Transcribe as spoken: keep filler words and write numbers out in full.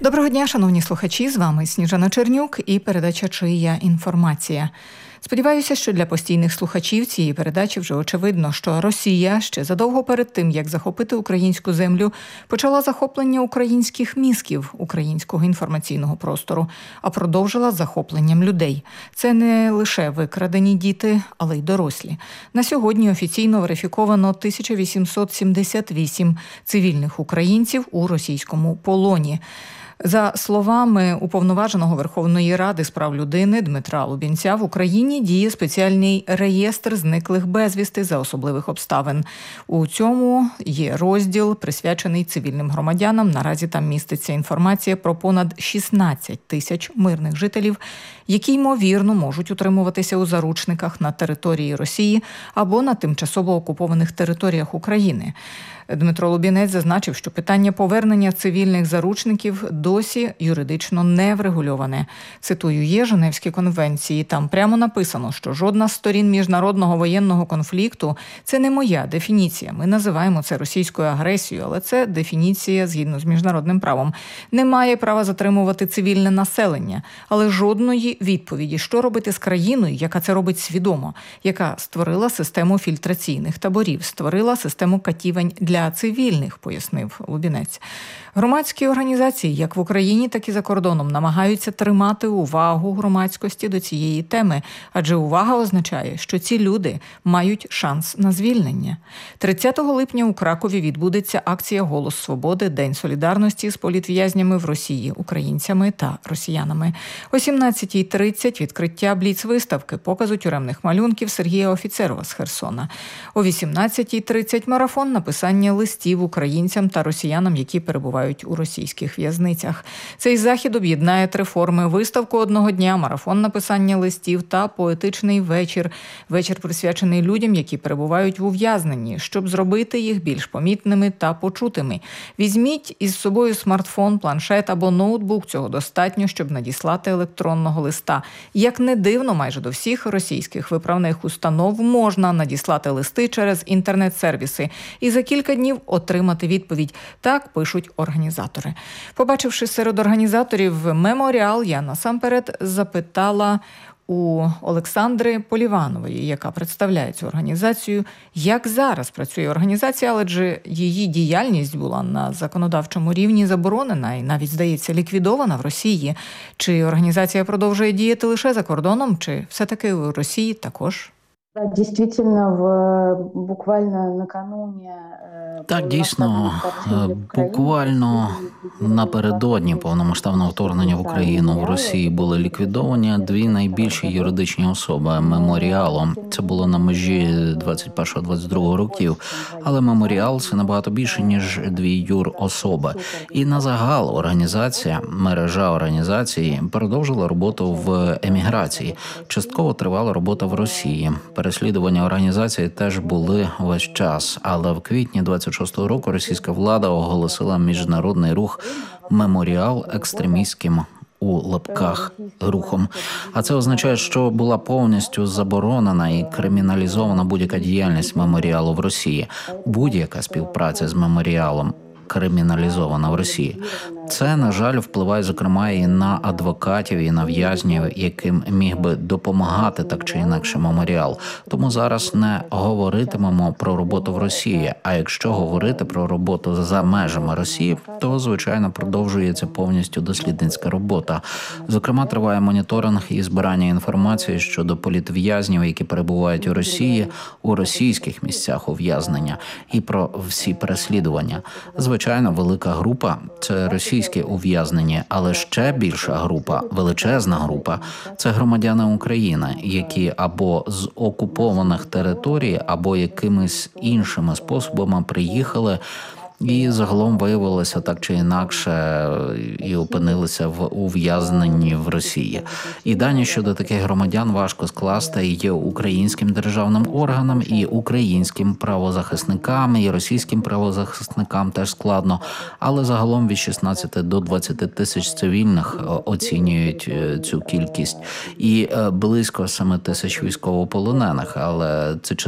Доброго дня, шановні слухачі, з вами Сніжана Чернюк і передача «Чия інформація». Сподіваюся, що для постійних слухачів цієї передачі вже очевидно, що Росія ще задовго перед тим, як захопити українську землю, почала захоплення українських мізків, українського інформаційного простору, а продовжила захопленням людей. Це не лише викрадені діти, але й дорослі. На сьогодні офіційно верифіковано тисяча вісімсот сімдесят вісім цивільних українців у російському полоні. За словами Уповноваженого Верховної Ради з прав людини Дмитра Лубінця, в Україні діє спеціальний реєстр зниклих безвісти за особливих обставин. У цьому є розділ, присвячений цивільним громадянам. Наразі там міститься інформація про понад шістнадцять тисяч мирних жителів, які, ймовірно, можуть утримуватися у заручниках на території Росії або на тимчасово окупованих територіях України. Дмитро Лубінець зазначив, що питання повернення цивільних заручників досі юридично не врегульоване. Цитую, є Женевські конвенції, там прямо написано, що жодна з сторін міжнародного воєнного конфлікту – це не моя дефініція. Ми називаємо це російською агресією, але це дефініція згідно з міжнародним правом. Не має права затримувати цивільне населення, але жодної відповіді, що робити з країною, яка це робить свідомо, яка створила систему фільтраційних таборів, створила систему катівень для для цивільних, пояснив Лубінець. Громадські організації, як в Україні, так і за кордоном, намагаються тримати увагу громадськості до цієї теми, адже увага означає, що ці люди мають шанс на звільнення. тридцятого липня у Кракові відбудеться акція «Голос свободи. День солідарності з політв'язнями в Росії, українцями та росіянами». О сімнадцятій тридцять відкриття бліц-виставки показу тюремних малюнків Сергія Офіцерова з Херсона. О вісімнадцятій тридцять марафон написання листів українцям та росіянам, які перебувають у російських в'язницях. Цей захід об'єднає три форми: виставку одного дня, марафон написання листів та поетичний вечір. Вечір присвячений людям, які перебувають в ув'язненні, щоб зробити їх більш помітними та почутими. Візьміть із собою смартфон, планшет або ноутбук. Цього достатньо, щоб надіслати електронного листа. Як не дивно, майже до всіх російських виправних установ можна надіслати листи через інтернет-сервіси і за кілька днів отримати відповідь. Так пишуть організатори. Побачивши серед організаторів меморіал, я насамперед запитала у Олександри Поліванової, яка представляє цю організацію, як зараз працює організація, адже її діяльність була на законодавчому рівні заборонена і навіть, здається, ліквідована в Росії. Чи організація продовжує діяти лише за кордоном, чи все-таки у Росії також? Дійсно, в буквально накануні... Так, дійсно, буквально напередодні повномасштабного вторгнення в Україну в Росії були ліквідовані дві найбільші юридичні особи меморіалу. Це було на межі двадцять першого - двадцять другого років, але меморіал – це набагато більше, ніж дві юрособи. І на загал організація, мережа організації продовжила роботу в еміграції. Частково тривала робота в Росії. Переслідування організації теж були весь час, але в квітні двадцять шостого року російська влада оголосила міжнародний рух «Меморіал» екстремістським у лапках рухом. А це означає, що була повністю заборонена і криміналізована будь-яка діяльність меморіалу в Росії, будь-яка співпраця з меморіалом криміналізована в Росії. Це, на жаль, впливає, зокрема, і на адвокатів, і на в'язнів, яким міг би допомагати так чи інакше меморіал. Тому зараз не говоритимемо про роботу в Росії, а якщо говорити про роботу за межами Росії, то, звичайно, продовжується повністю дослідницька робота. Зокрема, триває моніторинг і збирання інформації щодо політв'язнів, які перебувають у Росії, у російських місцях ув'язнення, і про всі переслідування. Звичайно, велика група – це російські ув'язнені, але ще більша група, величезна група – це громадяни України, які або з окупованих територій, або якимись іншими способами приїхали і загалом виявилося так чи інакше і опинилися в ув'язненні в Росії. І дані щодо таких громадян важко скласти і українським державним органам, і українським правозахисникам, і російським правозахисникам теж складно. Але загалом від шістнадцяти до двадцяти тисяч цивільних оцінюють цю кількість. І близько семи тисяч військовополонених. Але це